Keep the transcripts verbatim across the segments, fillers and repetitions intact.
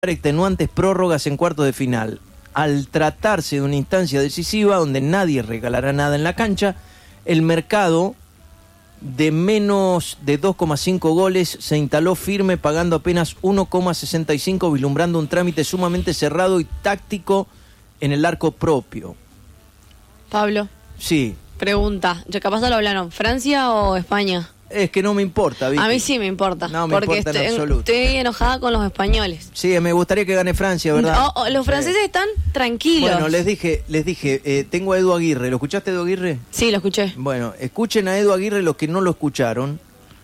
extenuantes prórrogas en cuartos de final. Al tratarse de una instancia decisiva donde nadie regalará nada en la cancha, el mercado de menos de dos coma cinco goles se instaló firme, pagando apenas uno coma sesenta y cinco, vislumbrando un trámite sumamente cerrado y táctico en el arco propio. Pablo. Sí. Pregunta, ¿ya capaz lo hablaron? ¿Francia o España? Es que no me importa, ¿viste? A mí sí me importa. No me porque importa en estoy, absoluto. estoy enojada con los españoles. Sí, me gustaría que gane Francia, ¿verdad? Oh, oh, los franceses sí. están tranquilos. Bueno, les dije, les dije, eh, tengo a Edu Aguirre. ¿Lo escuchaste, Edu Aguirre? Sí, lo escuché. Bueno, escuchen a Edu Aguirre los que no lo escucharon.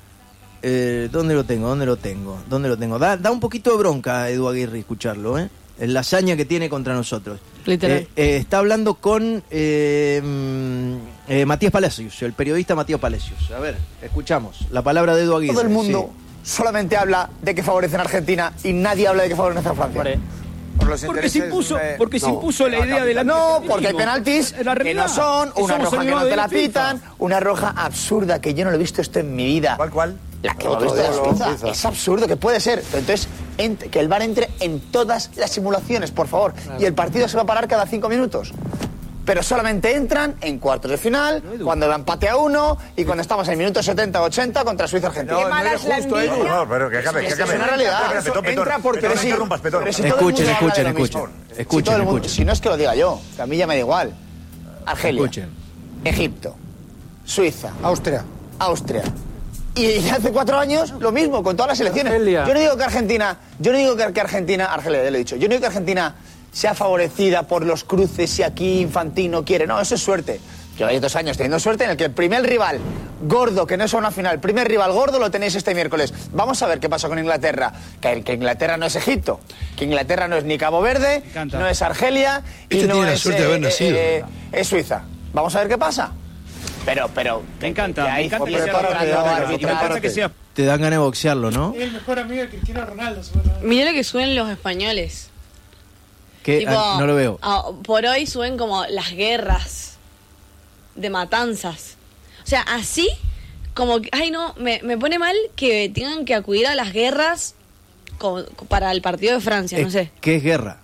Eh, ¿Dónde lo tengo? ¿Dónde lo tengo? ¿Dónde lo tengo? Da, da un poquito de bronca a Edu Aguirre escucharlo, ¿eh? La hazaña que tiene contra nosotros. Literal. Eh, eh, está hablando con eh, eh, Matías Palacios, el periodista Matías Palacios. A ver, escuchamos la palabra de Edu Aguirre. Todo el mundo sí. solamente habla de que favorecen a Argentina y nadie habla de que favorecen a Francia. Vale. Por los porque se impuso, eh, porque se no, impuso la idea de la... No, porque hay penaltis que no son, una roja que no te la pitan, una roja absurda que yo no lo he visto esto en mi vida. ¿Cuál, cuál? La que otro de la Suiza. Es absurdo que puede ser. Entonces, ent- que el V A R entre en todas las simulaciones, por favor. Claro. Y el partido se va a parar cada cinco minutos. Pero solamente entran en cuartos de final, no, cuando da empate a uno y cuando estamos en el minuto setenta o ochenta contra Suiza-Argentina. No, no es justo, Edu. No, pero que acabe, que acabe. Es una realidad. Entra porque... Pero si, pero si escuchen, escuchen, escuchen. Si, escuchen, mundo, escuchen. si no es que lo diga yo, que a mí ya me da igual. Argelia, escuchen. Egipto, Suiza, Austria. Austria. Y hace cuatro años lo mismo, con todas las selecciones. Argelia. Yo no digo que Argentina, yo no digo que, que Argentina, Argelia, ya lo he dicho, yo no digo que Argentina sea favorecida por los cruces si aquí Infantino quiere. No, eso es suerte. Lleváis dos años teniendo suerte en el que el primer rival gordo, que no es una final, el primer rival gordo lo tenéis este miércoles. Vamos a ver qué pasa con Inglaterra. Que, que Inglaterra no es Egipto, que Inglaterra no es ni Cabo Verde, no es Argelia y este no tiene la es, suerte de haber nacido. eh, es Suiza. Vamos a ver qué pasa. Pero, pero... Me encanta, que me hay encanta que sea prepárate, arbitral, arbitral, me encanta que sea... Te dan ganas de boxearlo, ¿no? Es el mejor amigo de Cristiano Ronaldo, seguramente. Mirá lo que suben los españoles. Que Tipo, ah, no lo veo. ah, por hoy suben como las guerras de matanzas. O sea, así como que, ay no, me, me pone mal que tengan que acudir a las guerras como, para el partido de Francia, no Es- sé. ¿Qué es guerra?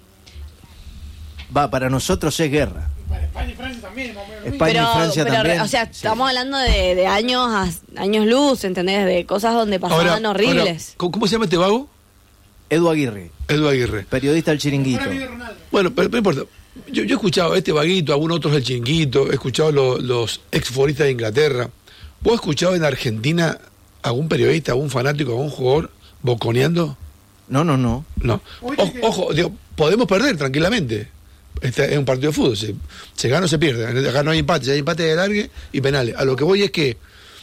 Va, para nosotros es guerra. Para España y Francia también, más o menos. España pero, y Francia pero, también. o sea, Sí. estamos hablando de, de años a- años luz, ¿entendés? De cosas donde pasaban horribles. ahora, ¿cómo, cómo se llama este vago? Edu Aguirre, Edu Aguirre. periodista del El Chiringuito. mejor amigo de Ronaldo. Bueno, pero no importa. Yo, yo he escuchado a este vaguito, a algunos otros del Chiringuito, he escuchado lo- los exfutbolistas de Inglaterra. ¿Vos has escuchado en Argentina algún periodista, algún fanático, algún jugador boconeando? No, no, no. No. O- ojo, digo, podemos perder tranquilamente. Este es un partido de fútbol. Se, se gana o se pierde. Acá no hay empate. Si hay empate de largue y penales. A lo que voy es que,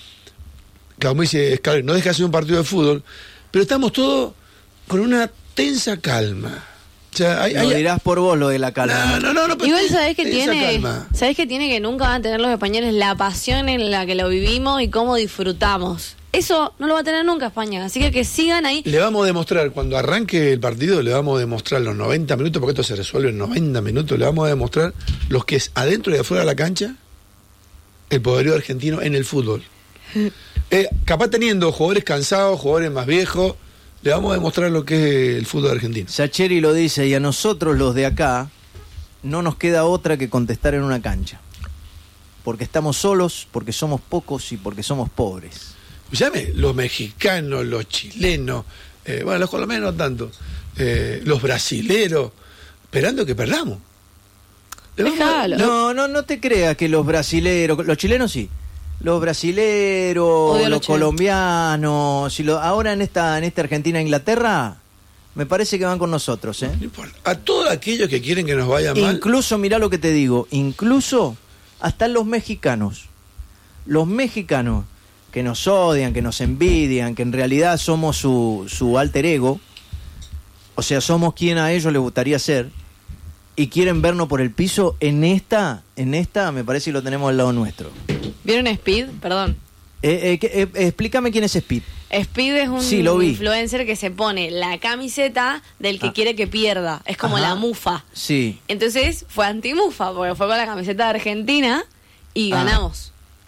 como dice Scaloni, no deja de ser un partido de fútbol, pero estamos todos con una tensa calma. O sea, hay, Lo hay- dirás por vos lo de la calma. No, no, no, no, pero Igual ten- sabés que tensa tiene, calma. sabés que tiene que nunca van a tener los españoles la pasión en la que lo vivimos y cómo disfrutamos. Eso no lo va a tener nunca España, así que que sigan ahí. Le vamos a demostrar, cuando arranque el partido, le vamos a demostrar los noventa minutos, porque esto se resuelve en noventa minutos, le vamos a demostrar los que es adentro y afuera de la cancha, el poderío argentino en el fútbol. Eh, capaz teniendo jugadores cansados, jugadores más viejos, le vamos a demostrar lo que es el fútbol argentino. Sacheri lo dice, y a nosotros los de acá no nos queda otra que contestar en una cancha. Porque estamos solos, porque somos pocos y porque somos pobres. Llame, los mexicanos, los chilenos, eh, bueno, los colombianos no tanto, eh, los brasileros, esperando que perdamos. Le vamos a- Déjalo. No, no, no te creas que los brasileros, los chilenos sí, los brasileros, Odio a los los chilenos. colombianos, si lo, ahora en esta, en esta Argentina-Inglaterra, me parece que van con nosotros, ¿eh? No importa. A todos aquellos que quieren que nos vaya mal, Incluso, mirá lo que te digo, incluso hasta los mexicanos, los mexicanos que nos odian, que nos envidian, que en realidad somos su, su alter ego, o sea, somos quien a ellos les gustaría ser, y quieren vernos por el piso, en esta, en esta me parece que lo tenemos al lado nuestro. ¿Vieron Speed? Perdón. Eh, eh, que- eh, explícame quién es Speed. Speed es un Sí, lo vi. influencer que se pone la camiseta del que Ah. quiere que pierda. Es como Ajá. la mufa. Sí. Entonces fue anti-mufa, porque fue con la camiseta de Argentina y Ah. ganamos.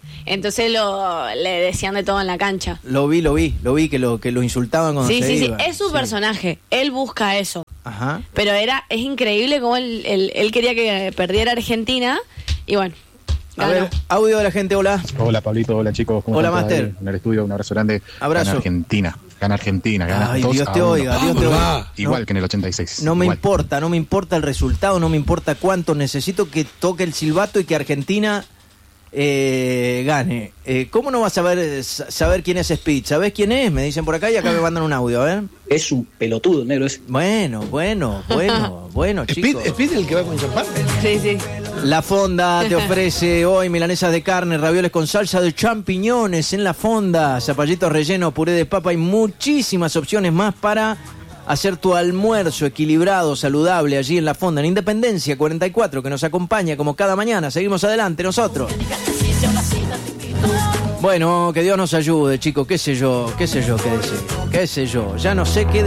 Entonces lo, le decían de todo en la cancha. Lo vi, lo vi, lo vi, que lo, que lo insultaban cuando Sí, se sí, iba. sí, es su Sí. personaje. Él busca eso. Ajá. Pero era es increíble cómo él, él, él quería que perdiera Argentina y bueno, A ganó. ver, audio de la gente, hola. Hola Pablito, hola chicos, ¿cómo Hola, están todos Master. ahí en el estudio? Un abrazo grande. Abrazo. Gana Argentina, gana Argentina, gana Ay, dos Dios a te uno. oiga, Dios te Vamos, oiga. Igual No, que en el ochenta y seis. no me igual. importa, no me importa el resultado, no me importa cuánto. Necesito que toque el silbato y que Argentina eh, gane. Eh, ¿Cómo no vas a saber, saber quién es Speed? ¿Sabés quién es? Me dicen por acá y acá me mandan un audio, a ver. Es un pelotudo, negro. Es... Bueno, bueno, bueno, bueno, Speed, chicos. Speed es el que va con champán. Sí, sí. La Fonda te ofrece hoy milanesas de carne, ravioles con salsa de champiñones en La Fonda, zapallitos rellenos, puré de papa y muchísimas opciones más para hacer tu almuerzo equilibrado, saludable allí en La Fonda, en Independencia cuarenta y cuatro, que nos acompaña como cada mañana. Seguimos adelante nosotros. Bueno, que Dios nos ayude, chicos, qué sé yo, qué sé yo, qué decir, qué sé yo. Ya no sé qué